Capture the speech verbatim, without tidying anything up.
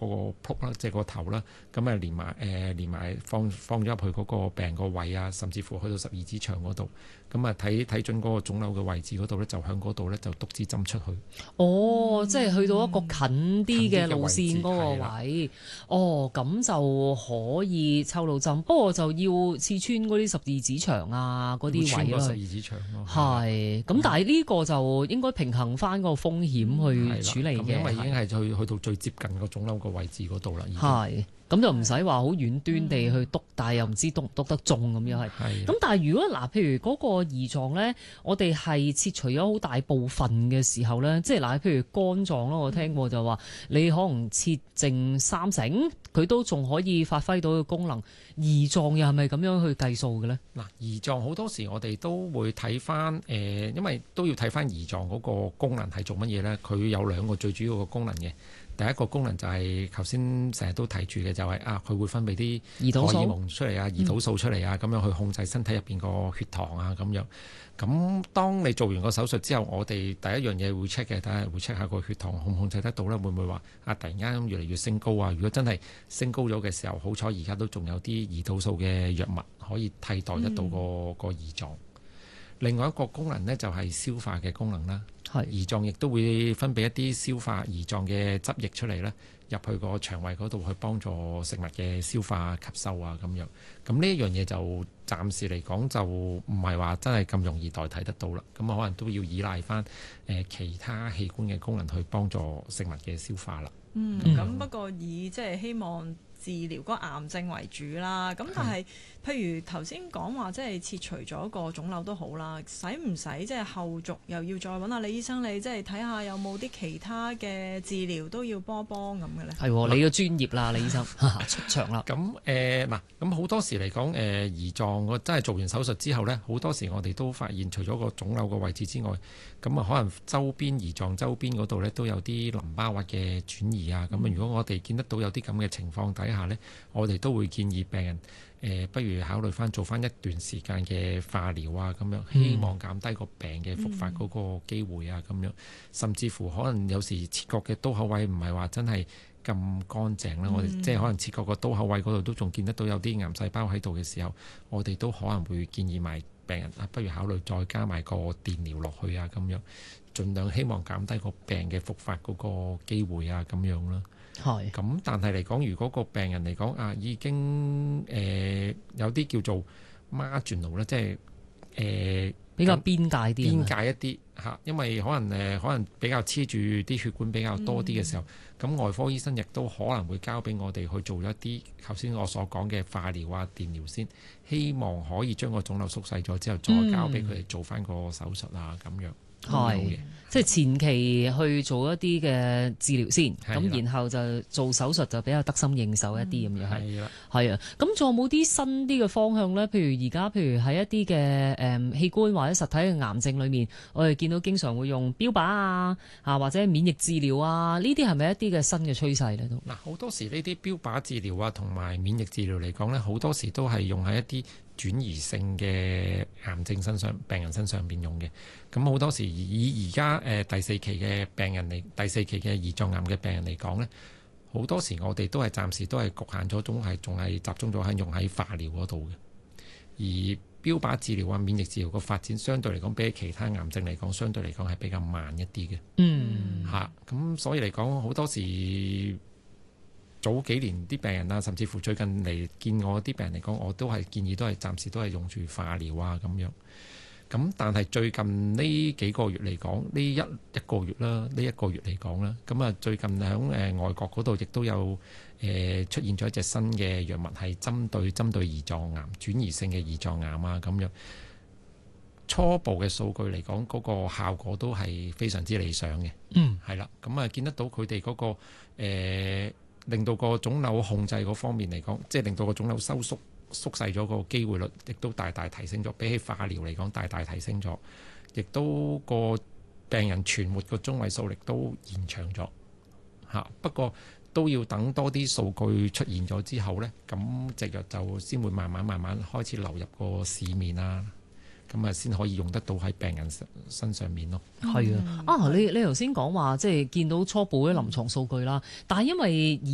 嗰個蹼啦，即係個頭啦，咁啊連埋誒、呃、連埋放放咗入去嗰個病個位啊，甚至乎去到十二指腸嗰度，咁啊睇睇準嗰個腫瘤嘅位置嗰度咧，就向嗰度咧就篤支針出去。 哦，嗯、即係去到一個近啲嘅路線嗰個位，哦，咁就可以抽到針，不過就要刺穿嗰啲十二指腸啊嗰啲位啦。 十二指腸咯， 係，咁但係呢個就應該平衡翻個風險去處理嘅， 因為已經係去去到最接近個腫瘤個位置嗰度啦。 係，咁就唔使話好遠端地去篤，但係又唔知篤唔篤得中咁樣係。咁但係如果嗱，譬如嗰個胰臟咧，我哋係切除咗好大部分嘅時候咧，即係嗱，譬如肝臟咯，我聽過就話你可能切剩三成，佢都仲可以發揮到嘅功能。胰臟又係咪咁樣去計數嘅咧？ 嗱，胰臟好多時我哋都會睇翻誒，因為都要睇翻胰臟嗰個功能係做乜嘢咧？佢有兩個最主要嘅功能嘅。第一個功能就係頭先成日都提住嘅，就係、是、啊，佢會分泌啲荷爾蒙出嚟啊、胰島素出嚟啊，咁、嗯、樣去控制身體入邊個血糖啊，咁樣。咁當你做完個手術之後，我哋第一樣嘢會 check 嘅，睇下會 check 下個血糖控唔控制得到啦，會唔會話啊突然間越嚟越升高啊？如果真係升高咗嘅時候，好彩而家都仲有啲胰島素嘅藥物可以替代得到個、嗯、個胰臟。另外一個功能呢，就係消化嘅功能啦。胰臟亦都會分泌一啲消化胰臟嘅汁液出嚟咧，入去個腸胃嗰度去幫助食物嘅消化吸收啊咁樣。咁呢一樣嘢就暫時嚟講就唔係話真係咁容易代替得到啦。咁可能都要依賴翻誒其他器官嘅功能去幫助食物嘅消化啦。 嗯，咁、嗯、不過以即係希望治療嗰個癌症為主啦，咁但係譬如頭先講話即係切除咗個腫瘤都好啦，使唔使即係後續又要再揾下李醫生你即係睇下有冇啲其他嘅治療都要幫幫咁嘅咧？ 係、哦，你嘅專業啦，李醫生出場啦。 咁誒嗱，咁好多時嚟講誒胰臟我真係做完手術之後咧，好多時我哋都發現除咗個腫瘤個位置之外，咁啊可能周邊胰臟周邊嗰度咧都有啲淋巴核嘅轉移啊，咁啊如果我哋見得到有啲咁嘅情況底下下呢，我哋都會建議病人誒、呃，不如考慮翻做翻一段時間嘅化療啊，咁樣希望減低個病嘅復發嗰個機會啊，咁樣甚至乎可能有時切割嘅刀口位唔係話真係咁乾淨啦，嗯、我哋即係可能切割個刀口位嗰度都仲見得到有啲癌細胞喺度嘅時候，我哋都可能會建議埋病人啊，不如考慮再加埋個電療落去啊，咁樣盡量希望減低個病嘅復發嗰個機會啊，咁樣啦。係，咁但係嚟講，如果個病人嚟講啊，已經誒、呃、有啲叫做 marginal 咧，即係誒比較邊界啲， 邊界一啲嚇，因為可能誒、呃、可能比較黐住啲血管比較多啲嘅時候，咁、嗯、外科醫生亦都可能會交俾我哋去做一啲頭先我所講嘅化療啊、電療先，希望可以將個腫瘤縮細咗之後，再交俾佢哋做翻個手術啊咁樣。 係，即係前期去做一啲嘅治療先，咁然後就做手術就比較得心應手一啲咁樣係。係啊，咁仲有冇啲新啲嘅方向咧？譬如而家，譬如喺一啲嘅誒器官或者實體嘅癌症裏面，我哋見到經常會用標靶啊，啊或者免疫治療啊，呢啲係咪一啲嘅新嘅趨勢咧？都嗱，好多時呢啲標靶治療啊，同埋免疫治療嚟講咧，好多時都係用喺一啲轉移性嘅癌症身上，病人身上邊用嘅。咁好多時以而家誒第四期嘅病人嚟，第四期嘅胰臟癌嘅病人嚟講呢，好多時我哋都係暫時都係局限咗，總係仲係集中咗喺用喺化療嗰度嘅。而標靶治療啊、免疫治療個發展相對嚟講，比起其他癌症嚟講，相對嚟講係比較慢一啲嘅。嗯，嚇、啊，咁所以嚟講，好多時早幾年啲病人啊，甚至乎最近嚟見我啲病人嚟講，我都係建議都係暫時都係用住化療啊咁樣。咁但係最近呢幾個月嚟講，呢一一個月啦，呢一個月嚟講啦，咁啊最近喺誒、呃、外國嗰度亦都有誒、呃、出現咗一隻新嘅藥物，係針對針對胰臟癌轉移性嘅胰臟癌啊咁樣。初步嘅數據嚟講，嗰、嗰個效果都係非常之理想嘅。嗯，係啦，咁啊見得到佢哋嗰個、呃、令到個腫瘤控制嗰方面嚟講，即係令到個腫瘤收縮。縮細咗個機會率，亦都大大提升咗。比起化療嚟講，大大提升咗，亦都個病人存活個中位數力都延長咗嚇。不過都要等多啲數據出現咗之後呢，咁隻藥就先會慢慢慢慢開始流入個市面啦。咁啊，先可以用得到喺病人身上面咯。係啊，啊你你頭先講話即係見到初步嘅臨床數據啦，但係因為